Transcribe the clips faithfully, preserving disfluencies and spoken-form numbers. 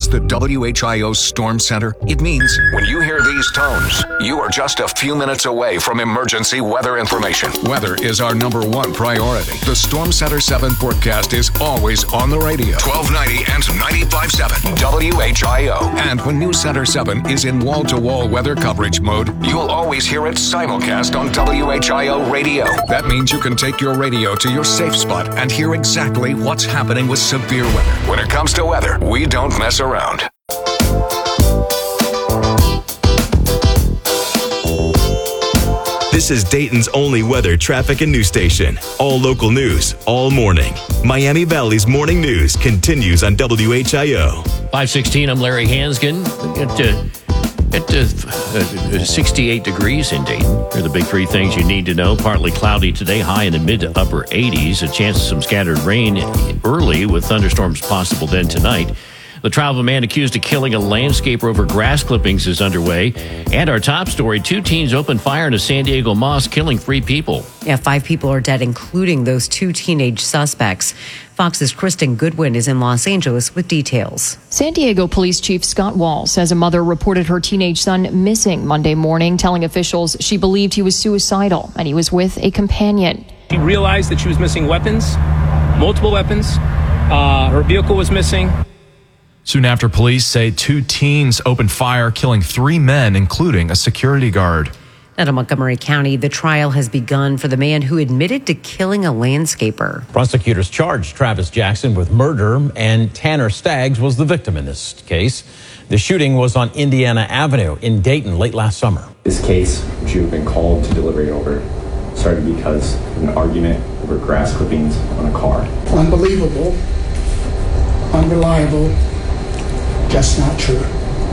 the W H I O Storm Center, it means when you hear these tones, you are just a few minutes away from emergency weather information. Weather is our number one priority. The Storm Center seven forecast is always on the radio. twelve ninety and ninety-five point seven W H I O. And when News Center seven is in wall-to-wall weather coverage mode, you'll always hear it simulcast on W H I O radio. That means you can take your radio to your safe spot and hear exactly what's happening with severe weather. When it comes to weather, we don't mess around. This is Dayton's only weather, traffic, and news station. All local news, all morning. Miami Valley's morning news continues on W H I O. five sixteen, I'm Larry Hansgen. At, uh, at uh, sixty-eight degrees in Dayton. Here are the big three things you need to know. Partly cloudy today, high in the mid to upper eighties. A chance of some scattered rain early with thunderstorms possible then tonight. The trial of a man accused of killing a landscaper over grass clippings is underway. And our top story, two teens opened fire in a San Diego mosque, killing three people. Yeah, five people are dead, including those two teenage suspects. Fox's Kristen Goodwin is in Los Angeles with details. San Diego Police Chief Scott Wall says a mother reported her teenage son missing Monday morning, telling officials she believed he was suicidal and he was with a companion. She realized that she was missing weapons, multiple weapons. Uh, her vehicle was missing. Soon after, police say two teens opened fire, killing three men, including a security guard. Out of Montgomery County, the trial has begun for the man who admitted to killing a landscaper. Prosecutors charged Travis Jackson with murder, and Tanner Staggs was the victim in this case. The shooting was on Indiana Avenue in Dayton late last summer. This case, which you have been called to deliberate over, started because of an argument over grass clippings on a car. Unbelievable, unreliable, just not true.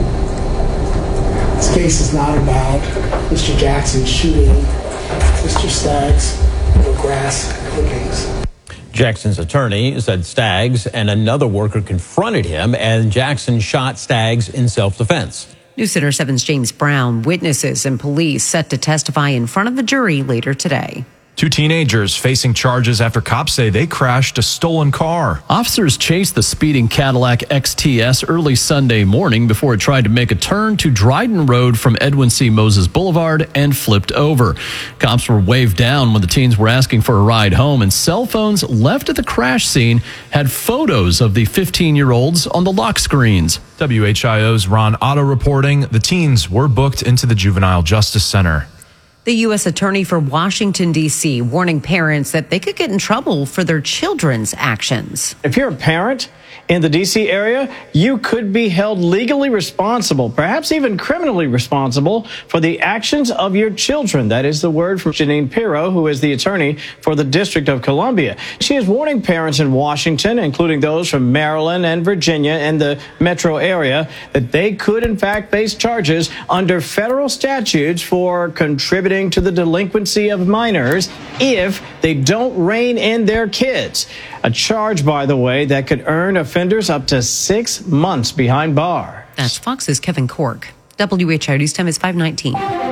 This case is not about Mister Jackson shooting Mister Staggs over grass clippings. Jackson's attorney said Staggs and another worker confronted him, and Jackson shot Staggs in self-defense. News Center seven's James Brown. Witnesses and police set to testify in front of the jury later today. Two teenagers facing charges after cops say they crashed a stolen car. Officers chased the speeding Cadillac X T S early Sunday morning before it tried to make a turn to Dryden Road from Edwin C. Moses Boulevard and flipped over. Cops were waved down when the teens were asking for a ride home, and cell phones left at the crash scene had photos of the fifteen-year-olds on the lock screens. W H I O's Ron Otto reporting the teens were booked into the Juvenile Justice Center. The U S Attorney for Washington, D C, warning parents that they could get in trouble for their children's actions. If you're a parent in the D C area, you could be held legally responsible, perhaps even criminally responsible, for the actions of your children. That is the word from Janine Pirro, who is the attorney for the District of Columbia. She is warning parents in Washington, including those from Maryland and Virginia and the metro area, that they could in fact face charges under federal statutes for contributing to the delinquency of minors if they don't rein in their kids. A charge, by the way, that could earn offenders up to six months behind bars. That's Fox's Kevin Cork. W H I O News Time is five nineteen.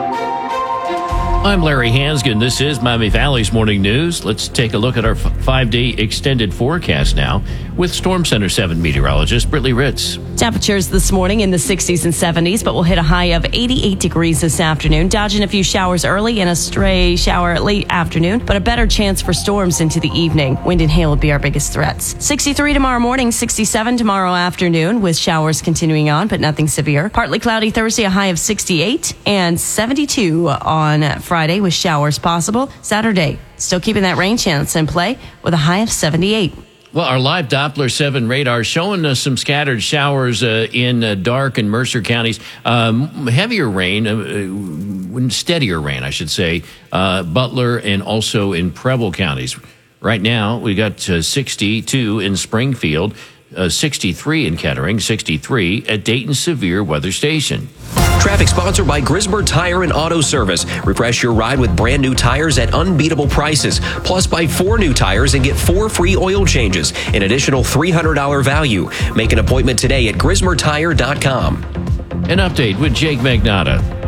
I'm Larry Hansgen. This is Miami Valley's Morning News. Let's take a look at our f- five-day extended forecast now with Storm Center seven meteorologist Brittany Ritz. Temperatures this morning in the sixties and seventies, but we'll hit a high of eighty-eight degrees this afternoon. Dodging a few showers early and a stray shower late afternoon, but a better chance for storms into the evening. Wind and hail will be our biggest threats. sixty-three tomorrow morning, sixty-seven tomorrow afternoon, with showers continuing on, but nothing severe. Partly cloudy Thursday, a high of sixty-eight, and seventy-two on Friday with showers possible. Saturday, still keeping that rain chance in play with a high of seventy-eight. Well, our live Doppler seven radar showing us some scattered showers uh, in uh, Darke and Mercer counties. Um, heavier rain, uh, steadier rain, I should say, uh, Butler and also in Preble counties. Right now, we got uh, sixty-two in Springfield, uh, sixty-three in Kettering, sixty-three at Dayton Severe Weather Station. Traffic sponsored by Grismer Tire and Auto Service. Refresh your ride with brand new tires at unbeatable prices. Plus, buy four new tires and get four free oil changes, an additional three hundred dollars value. Make an appointment today at grismer tire dot com. An update with Jake Magnotta.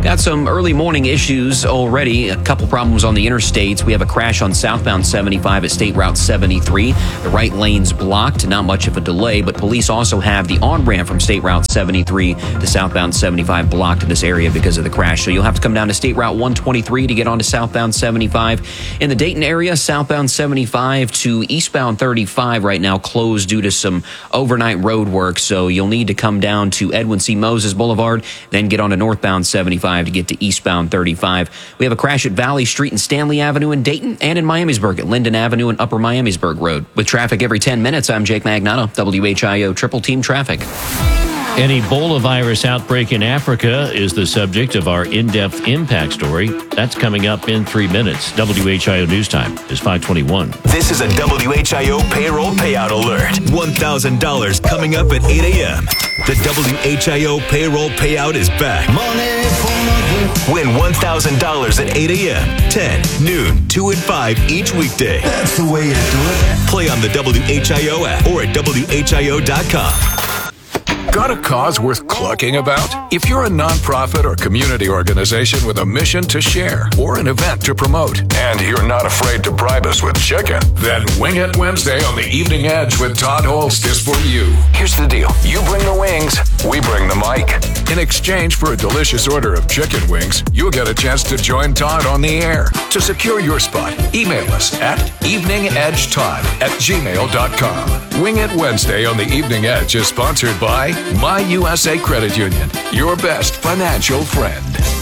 Got some early morning issues already. A couple problems on the interstates. We have a crash on southbound seventy-five at State Route seventy-three. The right lane's blocked. Not much of a delay, but police also have the on-ramp from State Route seventy-three to southbound seventy-five blocked in this area because of the crash. So you'll have to come down to State Route one twenty-three to get onto southbound seventy-five. In the Dayton area, southbound seventy-five to eastbound thirty-five right now closed due to some overnight road work. So you'll need to come down to Edwin C. Moses Boulevard, then get on to northbound seventy-five to get to eastbound thirty-five. We have a crash at Valley Street and Stanley Avenue in Dayton and in Miamisburg at Linden Avenue and Upper Miamisburg Road. With traffic every ten minutes, I'm Jake Magnato, W H I O Triple Team Traffic. An Ebola virus outbreak in Africa is the subject of our in-depth impact story. That's coming up in three minutes. W H I O News Time is five twenty-one. This is a W H I O payroll payout alert. one thousand dollars coming up at eight a.m. The W H I O payroll payout is back. Win one thousand dollars at eight a.m., ten, noon, two, and five each weekday. That's the way you do it. Play on the W H I O app or at W H I O dot com. Got a cause worth clucking about? If you're a nonprofit or community organization with a mission to share or an event to promote, and you're not afraid to bribe us with chicken, then Wing It Wednesday on the Evening Edge with Todd Holst is for you. Here's the deal. You bring the wings, we bring the mic. In exchange for a delicious order of chicken wings, you'll get a chance to join Todd on the air. To secure your spot, email us at eveningedgetodd at gmail dot com. Wing It Wednesday on the Evening Edge is sponsored by My U S A Credit Union, your best financial friend.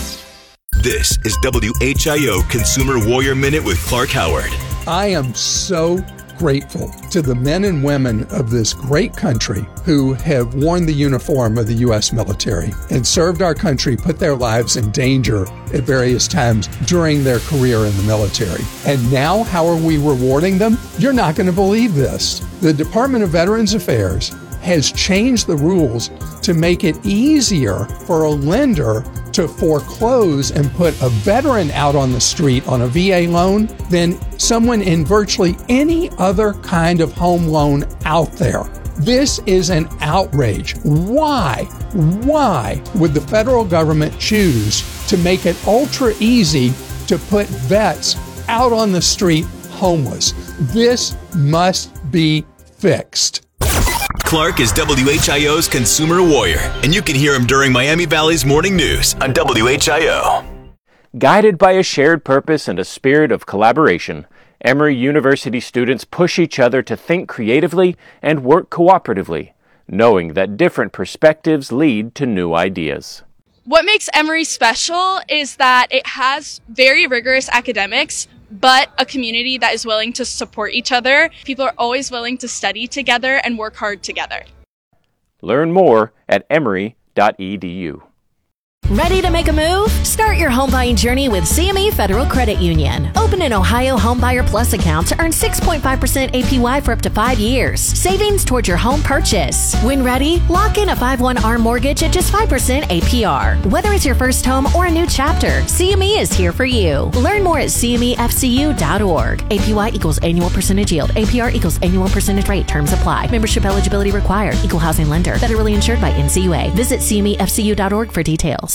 This is W H I O Consumer Warrior Minute with Clark Howard. I am so grateful to the men and women of this great country who have worn the uniform of the U S military and served our country, put their lives in danger at various times during their career in the military. And now, how are we rewarding them? You're not going to believe this. The Department of Veterans Affairs has changed the rules to make it easier for a lender to foreclose and put a veteran out on the street on a V A loan than someone in virtually any other kind of home loan out there. This is an outrage. Why? Why would the federal government choose to make it ultra easy to put vets out on the street homeless? This must be fixed. Clark is W H I O's Consumer Warrior, and you can hear him during Miami Valley's Morning News on W H I O. Guided by a shared purpose and a spirit of collaboration, Emory University students push each other to think creatively and work cooperatively, knowing that different perspectives lead to new ideas. What makes Emory special is that it has very rigorous academics, but a community that is willing to support each other. People are always willing to study together and work hard together. Learn more at emory dot e d u. Ready to make a move? Start your home buying journey with C M E Federal Credit Union. Open an Ohio Homebuyer Plus account to earn six point five percent A P Y for up to five years. Savings towards your home purchase. When ready, lock in a five one R mortgage at just five percent A P R. Whether it's your first home or a new chapter, C M E is here for you. Learn more at C M E F C U dot org. A P Y equals annual percentage yield. A P R equals annual percentage rate. Terms apply. Membership eligibility required. Equal housing lender. Federally insured by N C U A. Visit C M E F C U dot org for details.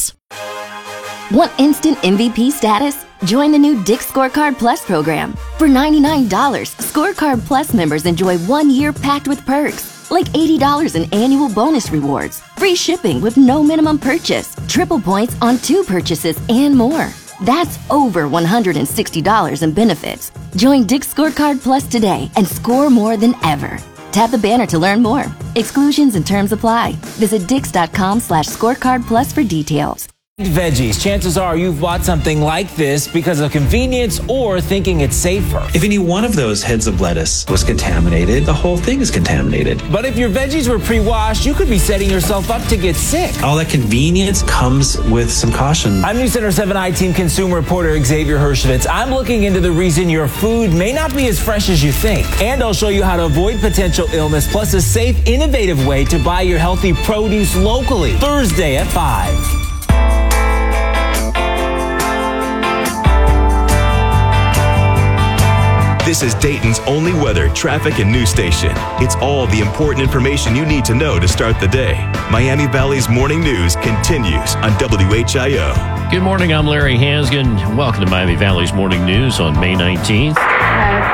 Want instant M V P status? Join the new Dick's Scorecard Plus program. For ninety-nine dollars, Scorecard Plus members enjoy one year packed with perks, like eighty dollars in annual bonus rewards, free shipping with no minimum purchase, triple points on two purchases, and more. That's over one hundred sixty dollars in benefits. Join Dick's Scorecard Plus today and score more than ever. Tap the banner to learn more. Exclusions and terms apply. Visit dix.com slash scorecard plus for details. Veggies. Chances are you've bought something like this because of convenience or thinking it's safer. If any one of those heads of lettuce was contaminated, the whole thing is contaminated. But if your veggies were pre-washed, you could be setting yourself up to get sick. All that convenience comes with some caution. I'm News Center seven I-Team consumer reporter Xavier Hershevitz. I'm looking into the reason your food may not be as fresh as you think. And I'll show you how to avoid potential illness, plus a safe, innovative way to buy your healthy produce locally. Thursday at five. This is Dayton's only weather, traffic, and news station. It's all the important information you need to know to start the day. Miami Valley's Morning News continues on W H I O. Good morning. I'm Larry Hansgen. Welcome to Miami Valley's Morning News on May nineteenth.